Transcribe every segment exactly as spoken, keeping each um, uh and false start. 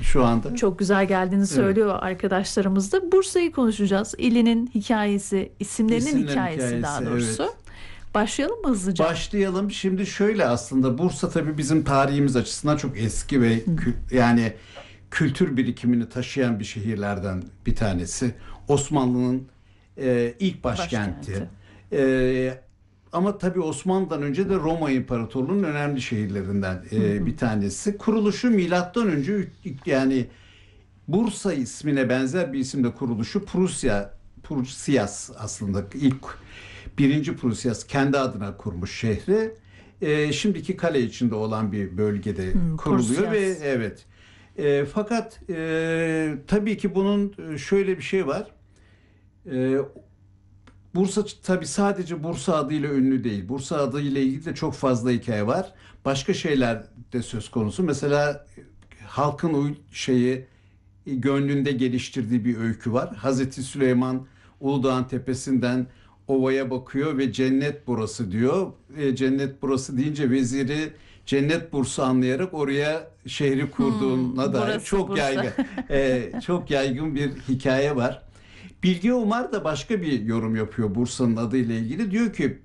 şu anda. Çok güzel geldiğini söylüyor evet. arkadaşlarımız da. Bursa'yı konuşacağız. İlinin hikayesi, isimlerinin İsimlerin hikayesi, hikayesi daha doğrusu. Evet. Başlayalım mı hızlıca? Başlayalım. Şimdi şöyle, aslında Bursa tabii bizim tarihimiz açısından çok eski ve kü- yani kültür birikimini taşıyan bir şehirlerden bir tanesi. Osmanlı'nın e, ilk başkenti. başkenti. E, ama tabii Osmanlı'dan önce de Roma İmparatorluğu'nun önemli şehirlerinden e, hı hı. bir tanesi. Kuruluşu milattan önce, yani Bursa ismine benzer bir isimle kuruluşu Prusya, Prusyas aslında ilk birinci Prusyas kendi adına kurmuş şehri. E, şimdiki kale içinde olan bir bölgede hmm, kuruluyor Prusyas. Ve evet. E, fakat e, tabii ki bunun şöyle bir şey var. E, Bursa tabii sadece Bursa adıyla ünlü değil. Bursa adıyla ilgili de çok fazla hikaye var. Başka şeyler de söz konusu. Mesela halkın o şeyi gönlünde geliştirdiği bir öykü var. Hazreti Süleyman Uludağ'ın tepesinden ovaya bakıyor ve cennet burası diyor. E, cennet burası deyince veziri cennet Bursa anlayarak oraya şehri kurduğuna hmm, dair çok Bursa. yaygın e, çok yaygın bir hikaye var. Bilge Umar da başka bir yorum yapıyor Bursa'nın adıyla ilgili. Diyor ki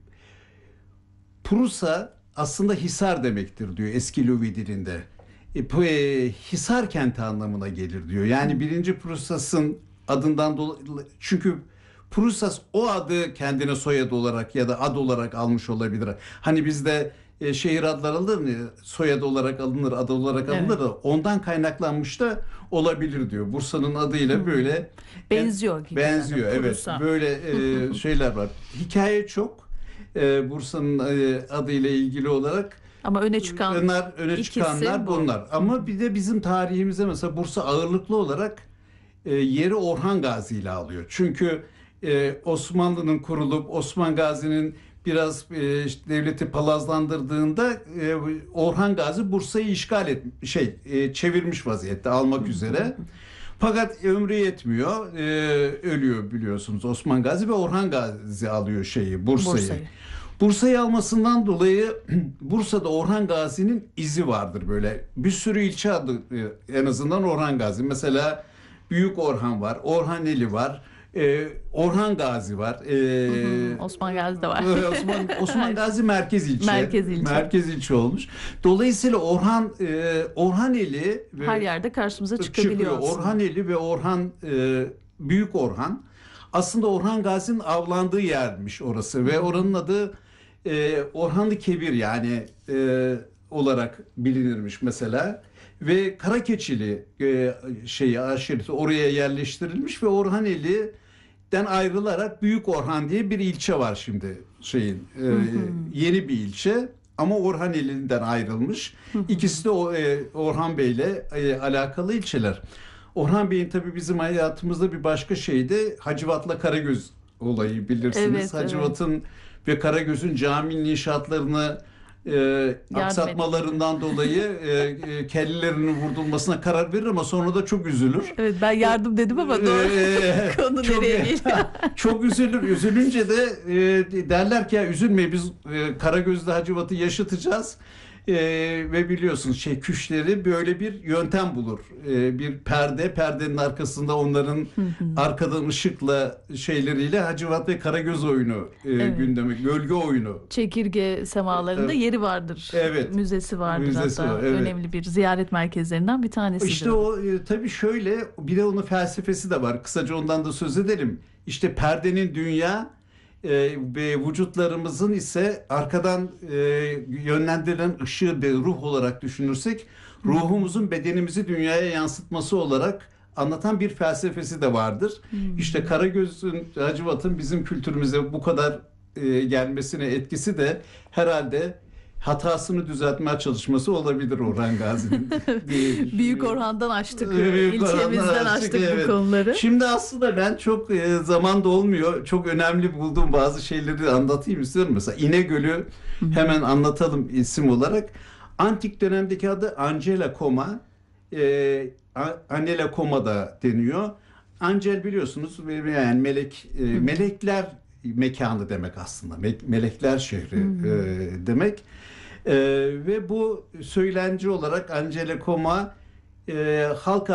Prusa aslında Hisar demektir diyor eski Luvi dilinde. E, e, Hisar kenti anlamına gelir diyor. Yani birinci Prusas'ın adından dolayı, çünkü Prusas o adı kendine soyadı olarak ya da ad olarak almış olabilir. Hani bizde e, şehir adları alınır mı? Soyadı olarak alınır, adı olarak alınır evet. da ondan kaynaklanmış da olabilir diyor. Bursa'nın adıyla hmm. böyle benziyor gibi. Benziyor yani, evet. Böyle e, şeyler var. Hikaye çok. E, Bursa'nın e, adıyla ilgili olarak. Ama öne çıkan Öner, öne çıkanlar bu. bunlar. Ama bir de bizim tarihimize mesela Bursa ağırlıklı olarak e, yeri Orhan Gazi ile alıyor. Çünkü e, Osmanlı'nın kurulup Osman Gazi'nin biraz e, işte devleti palazlandırdığında e, Orhan Gazi Bursa'yı işgal et şey e, çevirmiş vaziyette almak üzere. Fakat ömrü yetmiyor. E, ölüyor biliyorsunuz Osman Gazi ve Orhan Gazi alıyor şeyi Bursa'yı. Bursa'yı. Bursa'yı almasından dolayı Bursa'da Orhan Gazi'nin izi vardır böyle. Bir sürü ilçe adı en azından Orhan Gazi. Mesela Büyük Orhan var, Orhaneli var, e, Orhan Gazi var. E, hı hı, Osman Gazi de var. Osman, Osman Gazi merkez ilçe. Merkez ilçe. Merkez ilçe olmuş. Dolayısıyla Orhan e, Orhaneli ve her yerde karşımıza çıkabiliyor çıkıyor. aslında. Orhaneli ve Orhan e, Büyük Orhan. Aslında Orhan Gazi'nin avlandığı yermiş orası ve oranın adı e, Orhanlı Kebir yani e, olarak bilinirmiş mesela. Ve Karakeçili e, şeyi aşireti oraya yerleştirilmiş ve Orhaneli'den ayrılarak Büyük Orhan diye bir ilçe var şimdi şeyin e, yeni bir ilçe ama Orhaneli'den ayrılmış. İkisi de o, e, Orhan Bey'le e, alakalı ilçeler. Orhan Bey'in tabii bizim hayatımızda bir başka şeydi. Hacivat'la Karagöz olayı bilirsiniz. Evet, Hacivat'ın evet. ve Karagöz'ün caminin inşaatlarını e, aksatmalarından dolayı e, e, kellelerinin vurdurulmasına karar verir ama sonra da çok üzülür. Evet ben yardım dedim ama doğru. E, Konu çok, nereye geliyor? Çok üzülür. Üzülünce de e, derler ki ya üzülmeyin biz e, Karagöz'le Hacivat'ı yaşatacağız. Ee, ve biliyorsunuz şey küşleri böyle bir yöntem bulur. Ee, bir perde, perdenin arkasında onların hı hı. arkadan ışıkla şeyleriyle Hacivat ve Karagöz oyunu e, evet. gündeme, gölge oyunu. Çekirge semalarında evet. yeri vardır. Evet. Müzesi vardır Müzesi hatta. Var, evet. Önemli bir ziyaret merkezlerinden bir tanesidir. İşte o e, tabii şöyle bir de onun felsefesi de var. Kısaca ondan da söz edelim. İşte perdenin dünya ve vücutlarımızın ise arkadan e, yönlendirilen ışığı de ruh olarak düşünürsek ruhumuzun bedenimizi dünyaya yansıtması olarak anlatan bir felsefesi de vardır. Hmm. İşte Karagöz'ün, Hacivat'ın bizim kültürümüze bu kadar e, gelmesine etkisi de herhalde hatasını düzeltme çalışması olabilir Orhan Gazi'nin. Büyük Orhan'dan açtık, Büyük ilçemizden açtık, açtık evet. bu konuları. Şimdi aslında ben çok e, zaman da olmuyor. Çok önemli bulduğum bazı şeyleri anlatayım istiyorum. Mesela İnegöl'ü hemen anlatalım isim olarak. Antik dönemdeki adı Angela Coma. E, Angela Coma da deniyor. Angel biliyorsunuz yani melek, e, melekler mekanı demek aslında. Me- melekler şehri e, demek. E, ve bu söylenci olarak Angela Coma e, halk